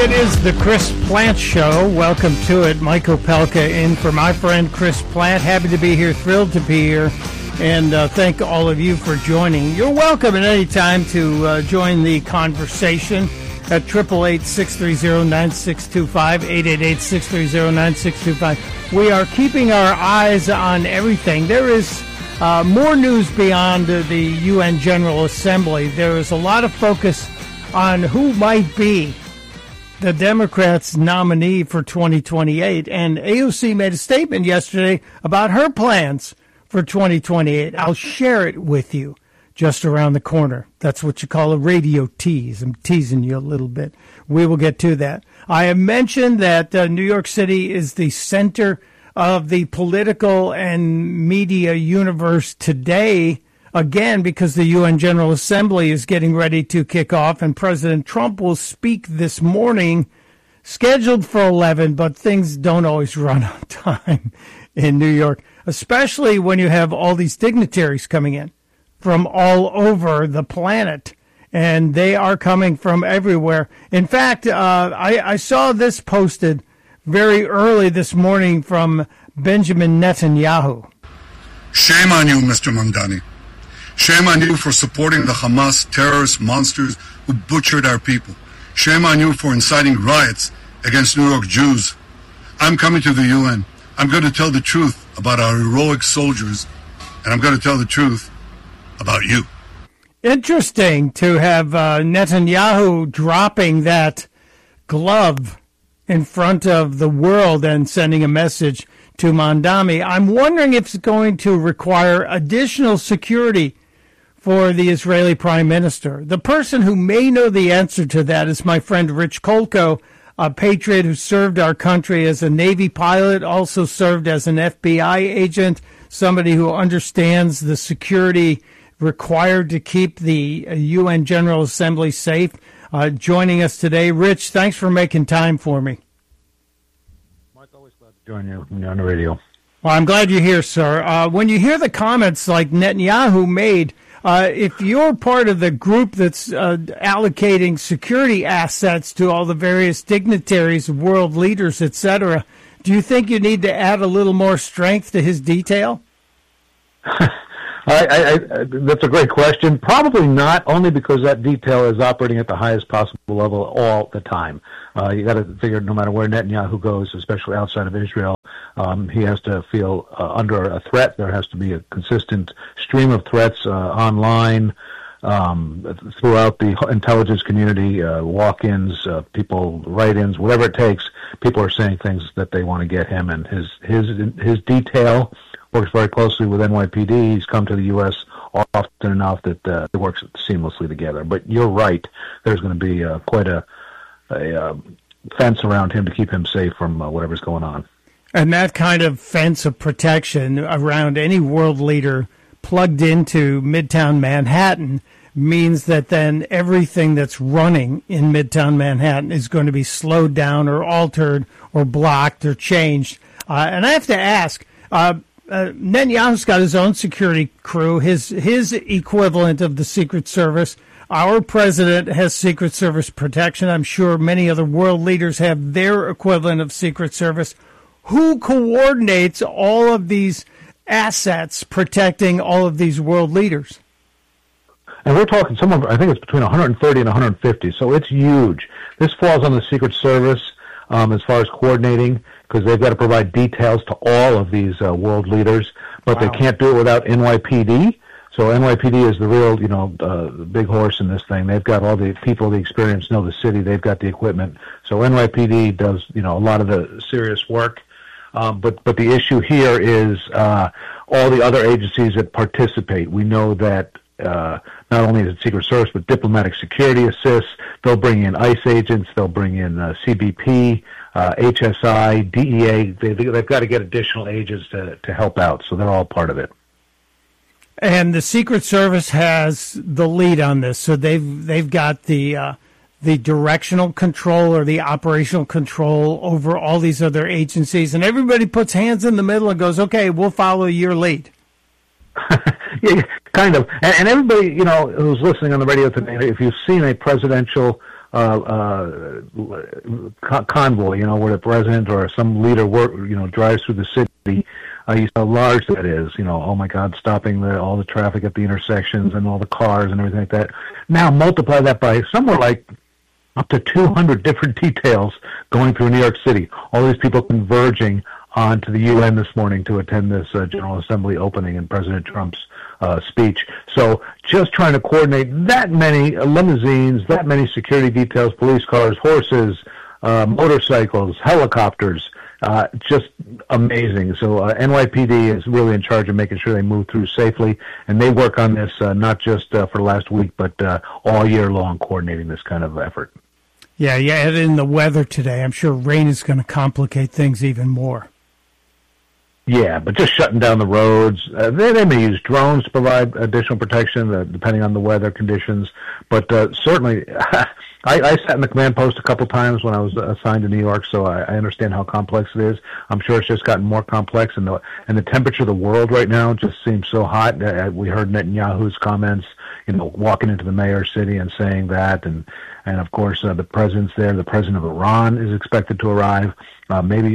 It is the Chris Plante Show. Welcome to it. Mike Opelka in for my friend Chris Plante. Happy to be here, thrilled to be here, and thank all of you for joining. You're welcome at any time to join the conversation at 888-630-9625, 888-630-9625. We are keeping our eyes on everything. There is more news beyond the UN General Assembly. There is a lot of focus on who might be the Democrats' nominee for 2028. And AOC made a statement yesterday about her plans for 2028. I'll share it with you just around the corner. That's what you call a radio tease. I'm teasing you a little bit. We will get to that. I have mentioned that New York City is the center of the political and media universe today, again, because the UN General Assembly is getting ready to kick off, and President Trump will speak this morning, scheduled for 11, but things don't always run on time in New York, especially when you have all these dignitaries coming in from all over the planet, and they are coming from everywhere. In fact, I saw this posted very early this morning from Benjamin Netanyahu. Shame on you, Mr. Mamdani. Shame on you for supporting the Hamas terrorist monsters who butchered our people. Shame on you for inciting riots against New York Jews. I'm coming to the UN. I'm going to tell the truth about our heroic soldiers, and I'm going to tell the truth about you. Interesting to have Netanyahu dropping that glove in front of the world and sending a message to Mamdani. I'm wondering if it's going to require additional security for the Israeli prime minister. The person who may know the answer to that is my friend Rich Kolko, a patriot who served our country as a Navy pilot, also served as an FBI agent, somebody who understands the security required to keep the UN General Assembly safe. Joining us today. Rich, thanks for making time for me. Mike, always glad to join you on the radio. Well, I'm glad you're here, sir. When you hear the comments like Netanyahu made, if you're part of the group that's allocating security assets to all the various dignitaries, world leaders, etc., do you think you need to add a little more strength to his detail? That's a great question. Probably not, only because that detail is operating at the highest possible level all the time. You got to figure no matter where Netanyahu goes, especially outside of Israel, he has to feel under a threat. There has to be a consistent stream of threats online, throughout the intelligence community, walk-ins, people, write-ins, whatever it takes. People are saying things that they want to get him, and his detail works very closely with NYPD. He's come to the U.S. often enough that it works seamlessly together. But you're right. There's going to be quite a fence around him to keep him safe from whatever's going on. And that kind of fence of protection around any world leader plugged into Midtown Manhattan means that then everything that's running in Midtown Manhattan is going to be slowed down or altered or blocked or changed. And I have to ask, Netanyahu's got his own security crew, his equivalent of the Secret Service. Our president has Secret Service protection. I'm sure many other world leaders have their equivalent of Secret Service. Who coordinates all of these assets protecting all of these world leaders? And we're talking I think it's between 130 and 150, so it's huge. This falls on the Secret Service as far as coordinating, because they've got to provide details to all of these world leaders, but They can't do it without NYPD. So NYPD is the real, the big horse in this thing. They've got all the people, the experience, know the city. They've got the equipment. So NYPD does, a lot of the serious work. But the issue here is all the other agencies that participate. We know that not only is it Secret Service, but diplomatic security assists. They'll bring in ICE agents. They'll bring in CBP, HSI, DEA. They've got to get additional agents to help out. So they're all part of it. And the Secret Service has the lead on this. So they've got the directional control or the operational control over all these other agencies. And everybody puts hands in the middle and goes, okay, we'll follow your lead. Yeah, kind of. And everybody, who's listening on the radio today, if you've seen a presidential convoy, where the president or some leader drives through the city. You see how large that is. Oh my God, stopping all the traffic at the intersections and all the cars and everything like that. Now multiply that by somewhere like up to 200 different details going through New York City. All these people converging onto the UN this morning to attend this General Assembly opening and President Trump's speech. So just trying to coordinate that many limousines, that many security details, police cars, horses, motorcycles, helicopters, just amazing. So NYPD is really in charge of making sure they move through safely, and they work on this not just for last week, but all year long, coordinating this kind of effort. Yeah, and in the weather today, I'm sure rain is going to complicate things even more. Yeah, but just shutting down the roads. They may use drones to provide additional protection, depending on the weather conditions. But certainly, I sat in the command post a couple times when I was assigned to New York, so I understand how complex it is. I'm sure it's just gotten more complex, and the temperature of the world right now just seems so hot. We heard Netanyahu's comments, walking into the mayor's city and saying that, and of course the president's there. The president of Iran is expected to arrive. Maybe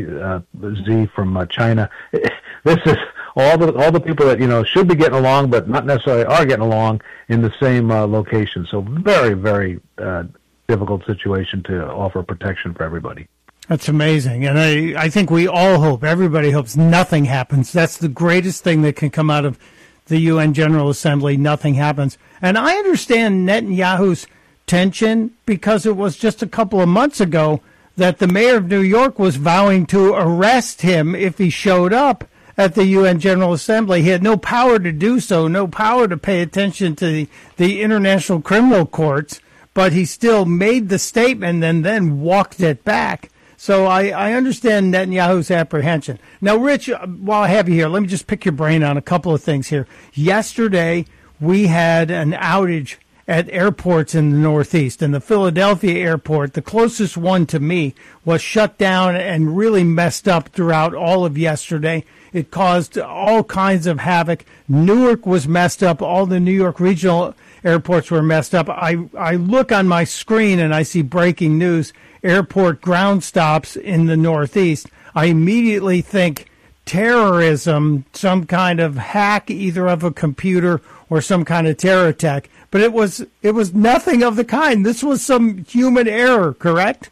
Z from China. This is all the people that should be getting along, but not necessarily are getting along in the same location. So very, very difficult situation to offer protection for everybody. That's amazing, and I think we all hope, everybody hopes nothing happens. That's the greatest thing that can come out of the UN General Assembly. Nothing happens, and I understand Netanyahu's tension because it was just a couple of months ago that the mayor of New York was vowing to arrest him if he showed up at the UN General Assembly. He had no power to do so, no power to pay attention to the international criminal courts, but he still made the statement and then walked it back. So I understand Netanyahu's apprehension. Now, Rich, while I have you here, let me just pick your brain on a couple of things here. Yesterday, we had an outage at airports in the Northeast. And the Philadelphia airport, the closest one to me, was shut down and really messed up throughout all of yesterday. It caused all kinds of havoc. Newark was messed up. All the New York regional airports were messed up. I look on my screen and I see breaking news, airport ground stops in the Northeast. I immediately think terrorism, some kind of hack either of a computer or some kind of terror attack. But it was nothing of the kind. This was some human error, correct?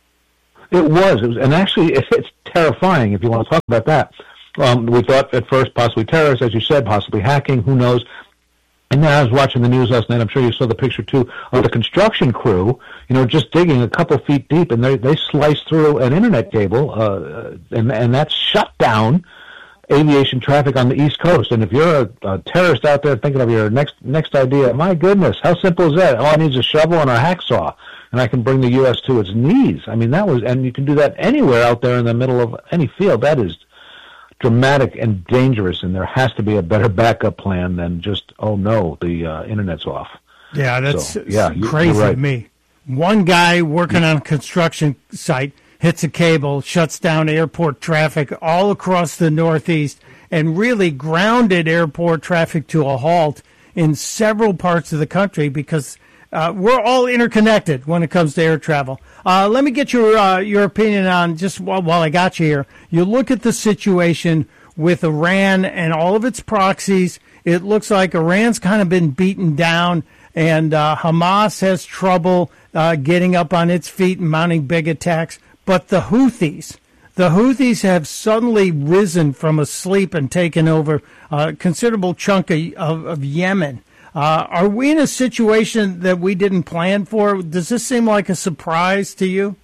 It was, and actually it's terrifying if you want to talk about that. We thought at first possibly terrorists, as you said, possibly hacking, who knows. And then I was watching the news last night, I'm sure you saw the picture too, of the construction crew, just digging a couple feet deep, and they sliced through an internet cable, and that shut down aviation traffic on the East Coast. And if you're a terrorist out there thinking of your next idea, my goodness, how simple is that? All I need is a shovel and a hacksaw, and I can bring the U.S. to its knees. I mean, and you can do that anywhere out there in the middle of any field. That is dramatic and dangerous, and there has to be a better backup plan than just, oh no, the internet's off. Yeah, that's crazy to me. One guy working on a construction site hits a cable, shuts down airport traffic all across the Northeast, and really grounded airport traffic to a halt in several parts of the country because we're all interconnected when it comes to air travel. Let me get your opinion on, just while I got you here. You look at the situation with Iran and all of its proxies. It looks like Iran's kind of been beaten down, and Hamas has trouble getting up on its feet and mounting big attacks. But the Houthis have suddenly risen from asleep and taken over a considerable chunk of Yemen. Are we in a situation that we didn't plan for? Does this seem like a surprise to you?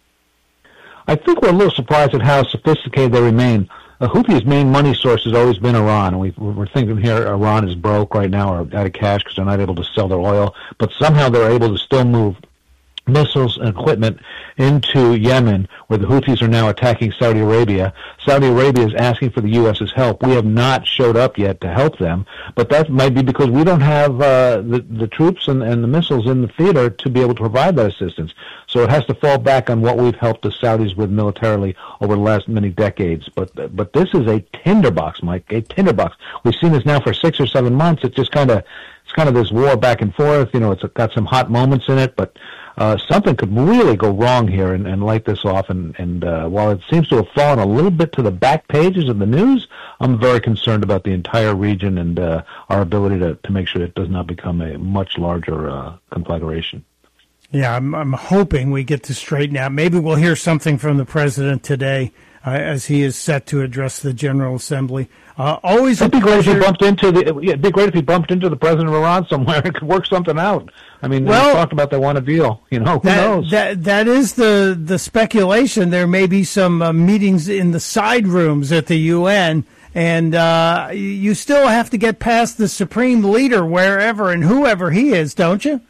I think we're a little surprised at how sophisticated they remain. Houthis' main money source has always been Iran. We're thinking here Iran is broke right now or out of cash because they're not able to sell their oil, but somehow they're able to still move missiles and equipment into Yemen, where the Houthis are now attacking Saudi Arabia. Saudi Arabia is asking for the U.S.'s help. We have not showed up yet to help them, but that might be because we don't have the troops and the missiles in the theater to be able to provide that assistance. So it has to fall back on what we've helped the Saudis with militarily over the last many decades. But this is a tinderbox, Mike, a tinderbox. We've seen this now for 6 or 7 months. It's just kind of this war back and forth. It's got some hot moments in it, but something could really go wrong here and light this off. And while it seems to have fallen a little bit to the back pages of the news, I'm very concerned about the entire region and our ability to make sure it does not become a much larger conflagration. Yeah, I'm hoping we get this straightened out. Maybe we'll hear something from the president today as he is set to address the General Assembly. Always it'd be great if he bumped into it'd be great if he bumped into the president of Iran somewhere and could work something out. I mean, they talked about they want a deal. Who knows? That is the speculation. There may be some meetings in the side rooms at the UN, and you still have to get past the supreme leader, wherever and whoever he is, don't you?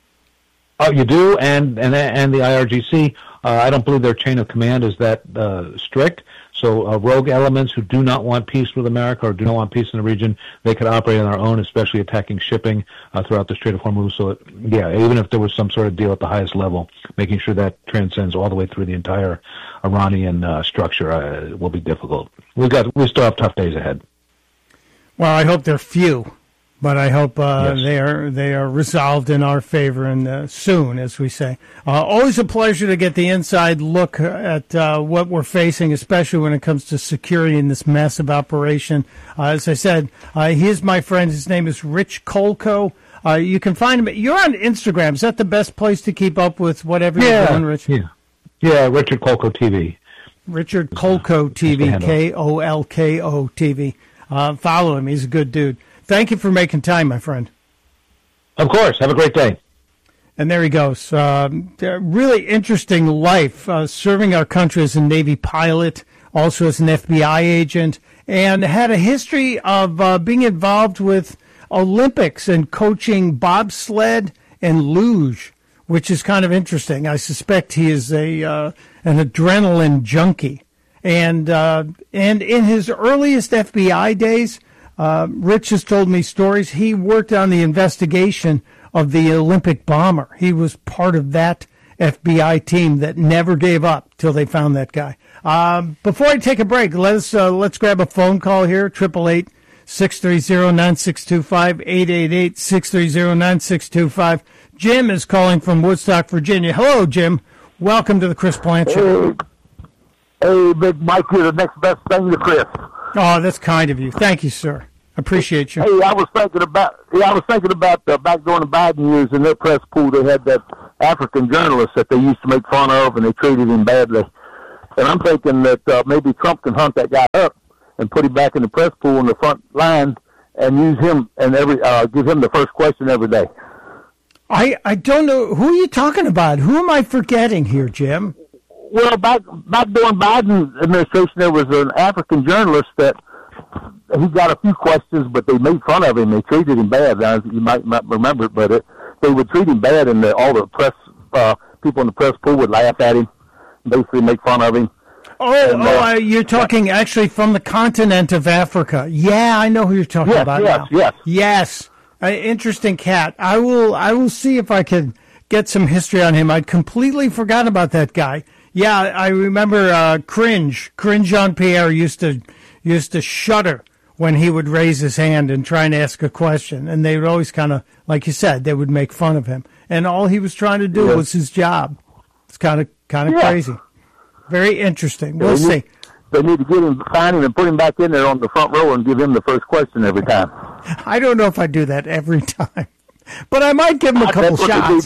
Oh, you do, and the IRGC. I don't believe their chain of command is that strict. So rogue elements who do not want peace with America or do not want peace in the region, they could operate on their own, especially attacking shipping throughout the Strait of Hormuz. So, even if there was some sort of deal at the highest level, making sure that transcends all the way through the entire Iranian structure will be difficult. We still have tough days ahead. Well, I hope they're few. But I hope yes. they are resolved in our favor and soon, as we say. Always a pleasure to get the inside look at what we're facing, especially when it comes to security in this massive operation. As I said, he is my friend. His name is Rich Kolko. You can find him. You're on Instagram. Is that the best place to keep up with whatever you're doing, Rich? Yeah, Richard Kolko TV. Richard Kolko TV, Kolko TV. Follow him. He's a good dude. Thank you for making time, my friend. Of course. Have a great day. And there he goes. Really interesting life, serving our country as a Navy pilot, also as an FBI agent, and had a history of being involved with Olympics and coaching bobsled and luge, which is kind of interesting. I suspect he is an adrenaline junkie. And in his earliest FBI days, Rich has told me stories. He worked on the investigation of the Olympic bomber. He was part of that FBI team that never gave up till they found that guy. Before I take a break, let's grab a phone call here, 888-630-9625, 888-630-9625. Jim is calling from Woodstock, Virginia. Hello, Jim. Welcome to the Chris Plante Show. Hey, Big Mike, you're the next best thing to Chris. Oh, that's kind of you. Thank you, sir. Appreciate you. Hey, I was thinking about back during the Biden years in their press pool, they had that African journalist that they used to make fun of, and they treated him badly. And I'm thinking that maybe Trump can hunt that guy up and put him back in the press pool in the front line and use him and give him the first question every day. I don't know. Who are you talking about? Who am I forgetting here, Jim? Well, back during Biden's administration, there was an African journalist that he got a few questions, but they made fun of him. They treated him bad. Now, you might not remember it, but they would treat him bad, and all the press people in the press pool would laugh at him, basically make fun of him. You're talking actually from the continent of Africa. Yeah, I know who you're talking about now. Yes. Interesting cat. I will see if I can get some history on him. I'd completely forgotten about that guy. Yeah, I remember Cringe Jean-Pierre used to shudder when he would raise his hand and try and ask a question. And they would always kind of, like you said, they would make fun of him. And all he was trying to do was his job. It's kind of crazy. Very interesting. We'll see. They need to find him and put him back in there on the front row and give him the first question every time. I don't know if I do that every time. But I might give him a couple shots.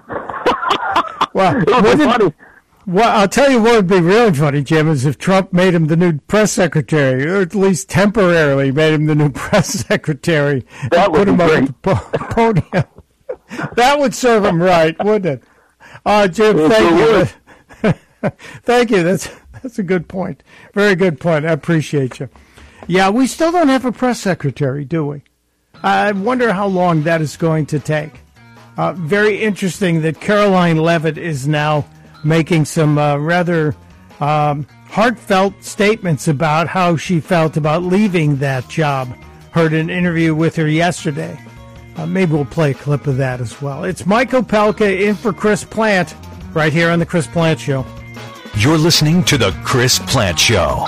Well, I'll tell you what would be really funny, Jim, is if Trump made him the new press secretary, or at least temporarily made him the new press secretary. That would put him be great. up at the podium. That would serve him right, wouldn't it? Jim, thank you. Thank you. That's a good point. Very good point. I appreciate you. Yeah, we still don't have a press secretary, do we? I wonder how long that is going to take. Very interesting that Caroline Leavitt is now making some rather heartfelt statements about how she felt about leaving that job. Heard an interview with her yesterday. Maybe we'll play a clip of that as well. It's Mike Opelka in for Chris Plante right here on The Chris Plante Show. You're listening to The Chris Plante Show.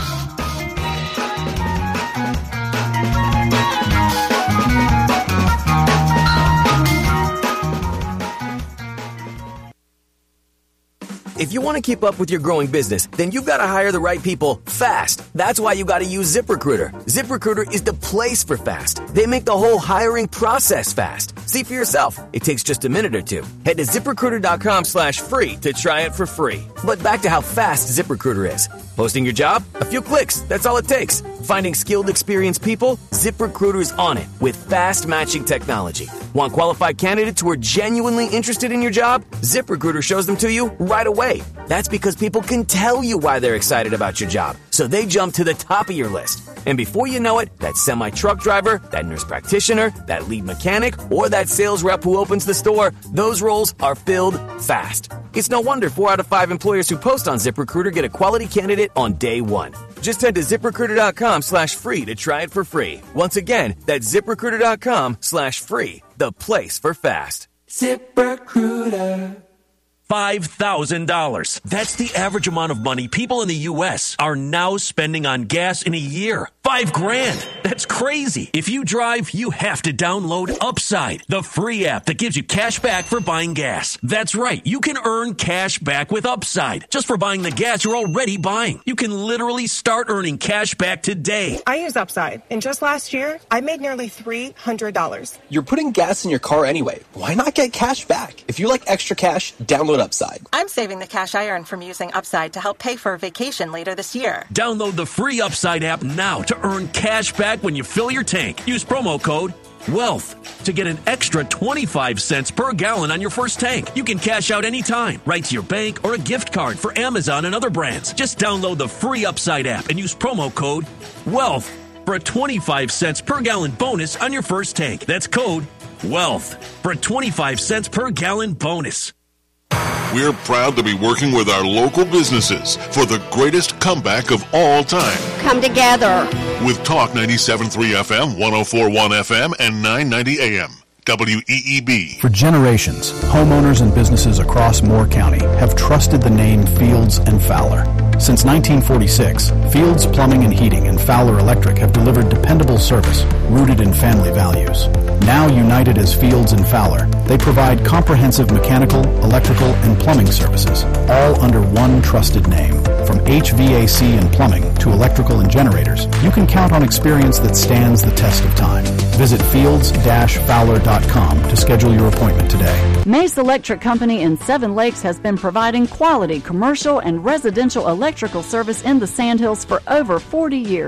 If you want to keep up with your growing business, then you've got to hire the right people fast. That's why you got to use ZipRecruiter. ZipRecruiter is the place for fast. They make the whole hiring process fast. See for yourself. It takes just a minute or two. Head to ZipRecruiter.com/free to try it for free. But back to how fast ZipRecruiter is. Posting your job? A few clicks. That's all it takes. Finding skilled, experienced people? ZipRecruiter is on it with fast matching technology. Want qualified candidates who are genuinely interested in your job? ZipRecruiter shows them to you right away. That's because people can tell you why they're excited about your job, so they jump to the top of your list. And before you know it, that semi-truck driver, that nurse practitioner, that lead mechanic, or that sales rep who opens the store, those roles are filled fast. It's no wonder 4 out of 5 employers who post on ZipRecruiter get a quality candidate on day one. Just head to ZipRecruiter.com/free to try it for free. Once again, that's ZipRecruiter.com/free, the place for fast. ZipRecruiter. $5,000. That's the average amount of money people in the U.S. are now spending on gas in a year. $5,000. That's crazy. If you drive, you have to download Upside, the free app that gives you cash back for buying gas. That's right. You can earn cash back with Upside just for buying the gas you're already buying. You can literally start earning cash back today. I use Upside, and just last year, I made nearly $300. You're putting gas in your car anyway. Why not get cash back? If you like extra cash, download Upside. I'm saving the cash I earn from using Upside to help pay for a vacation later this year. Download the free Upside app now to earn cash back when you fill your tank. Use promo code WEALTH to get an extra 25 cents per gallon on your first tank. You can cash out anytime, right to your bank or a gift card for Amazon and other brands. Just download the free Upside app and use promo code WEALTH for a 25 cents per gallon bonus on your first tank. That's code WEALTH for a 25 cents per gallon bonus. We're proud to be working with our local businesses for the greatest comeback of all time. Come together. With Talk 97.3 FM, 104.1 FM, and 990 AM. WEEB. For generations, homeowners and businesses across Moore County have trusted the name Fields and Fowler. Since 1946, Fields Plumbing and Heating and Fowler Electric have delivered dependable service rooted in family values. Now united as Fields and Fowler, they provide comprehensive mechanical, electrical, and plumbing services, all under one trusted name. From HVAC and plumbing to electrical and generators, you can count on experience that stands the test of time. Visit fields-fowler.com to schedule your appointment today. Mace Electric Company in Seven Lakes has been providing quality commercial and residential electrical service in the Sandhills for over 40 years.